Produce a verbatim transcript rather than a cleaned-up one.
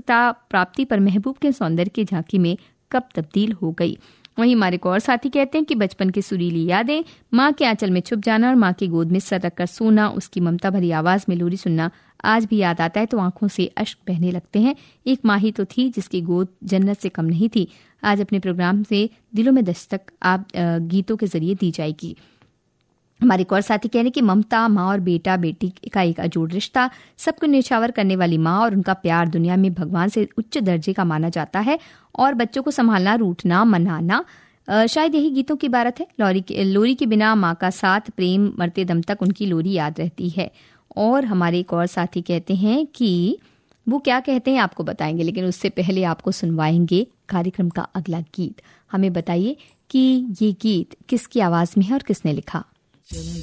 सफलता प्राप्ति पर महबूब के सौंदर्य की झांकी में कब तब्दील हो गई। वहीं हमारे एक और साथी कहते हैं कि बचपन की सुरीली यादें, माँ के आंचल में छुप जाना और माँ की गोद में सर रखकर सोना, उसकी ममता भरी आवाज में लोरी सुनना आज भी याद आता है तो आंखों से अश्क बहने लगते हैं। एक माँ ही तो थी जिसकी गोद जन्नत से कम नहीं थी। आज अपने प्रोग्राम से दिलों में दस्तक आप गीतों के जरिए दी जाएगी। हमारे एक और साथी कह रहे हैं कि ममता, माँ और बेटा बेटी का एक अजोड़ रिश्ता, सबको निछावर करने वाली माँ और उनका प्यार दुनिया में भगवान से उच्च दर्जे का माना जाता है। और बच्चों को संभालना, रूठना, मनाना, शायद यही गीतों की इबारत है। लोरी लोरी के बिना माँ का साथ, प्रेम, मरते दम तक उनकी लोरी याद रहती है। और हमारे एक और साथी कहते हैं कि वो क्या कहते हैं आपको बताएंगे, लेकिन उससे पहले आपको सुनवाएंगे कार्यक्रम का अगला गीत। हमें बताइए कि ये गीत किसकी आवाज में है और किसने लिखा।